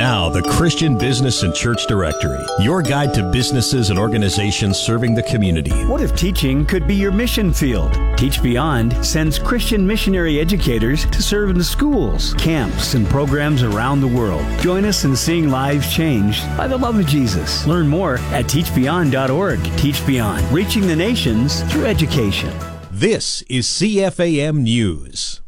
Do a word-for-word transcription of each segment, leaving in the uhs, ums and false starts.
Now, the Christian Business and Church Directory, your guide to businesses and organizations serving the community. What if teaching could be your mission field? Teach Beyond sends Christian missionary educators to serve in schools, camps, and programs around the world. Join us in seeing lives changed by the love of Jesus. Learn more at teach beyond dot org. Teach Beyond, reaching the nations through education. This is C F A M News.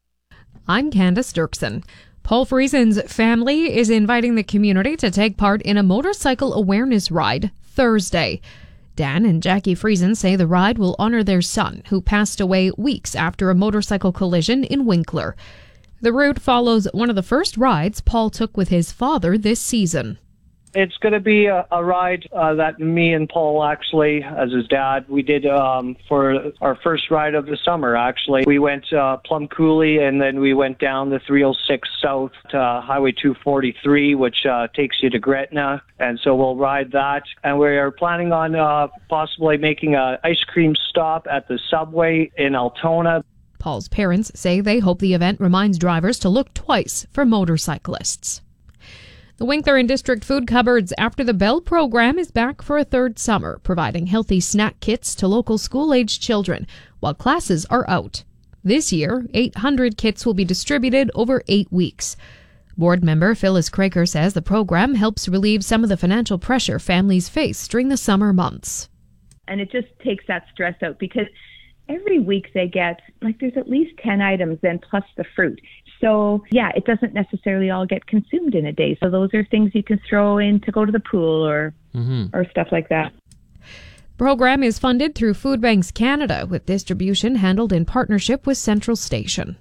I'm Candace Dirksen. Paul Friesen's family is inviting the community to take part in a motorcycle awareness ride Thursday. Dan and Jackie Friesen say the ride will honor their son, who passed away weeks after a motorcycle collision in Winkler. The route follows one of the first rides Paul took with his father this season. It's going to be a, a ride uh, that me and Paul, actually, as his dad, we did um, for our first ride of the summer, actually. We went uh, Plum Coulee, and then we went down the three oh six south to Highway two forty-three, which uh, takes you to Gretna. And so we'll ride that. And we are planning on uh, possibly making an ice cream stop at the Subway in Altona. Paul's parents say they hope the event reminds drivers to look twice for motorcyclists. The Winkler and District Food Cupboards After the Bell program is back for a third summer, providing healthy snack kits to local school-aged children while classes are out. This year, eight hundred kits will be distributed over eight weeks. Board member Phyllis Craker says the program helps relieve some of the financial pressure families face during the summer months. And it just takes that stress out because every week they get, like, there's at least ten items then plus the fruit. So, yeah, it doesn't necessarily all get consumed in a day. So those are things you can throw in to go to the pool or mm-hmm. or stuff like that. The program is funded through Food Banks Canada, with distribution handled in partnership with Central Station.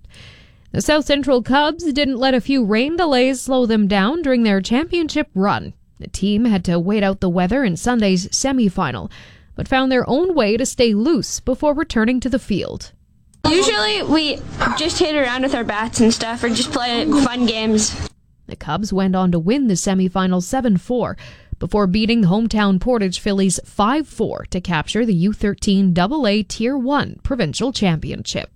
The South Central Cubs didn't let a few rain delays slow them down during their championship run. The team had to wait out the weather in Sunday's semifinal, but found their own way to stay loose before returning to the field. Usually we just hit around with our bats and stuff or just play fun games. The Cubs went on to win the semifinal seven four before beating hometown Portage Phillies five four to capture the U thirteen double A Tier one provincial championship.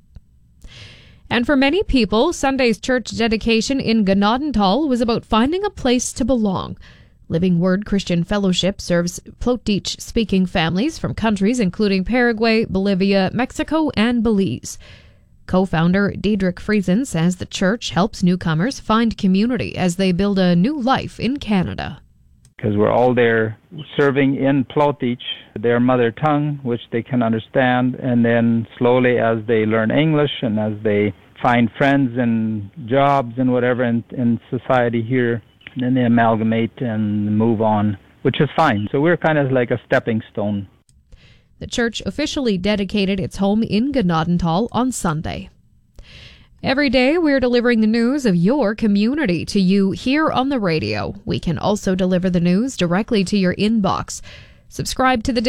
And for many people, Sunday's church dedication in Gnadentall was about finding a place to belong. Living Word Christian Fellowship serves Plotich-speaking families from countries including Paraguay, Bolivia, Mexico, and Belize. Co-founder Diedrich Friesen says the church helps newcomers find community as they build a new life in Canada. Because we're all there serving in Plotich, their mother tongue, which they can understand, and then slowly as they learn English and as they find friends and jobs and whatever in, in society here, then they amalgamate and move on, which is fine. So we're kind of like a stepping stone. The church officially dedicated its home in Gnadentall on Sunday. Every day, we're delivering the news of your community to you here on the radio. We can also deliver the news directly to your inbox. Subscribe to the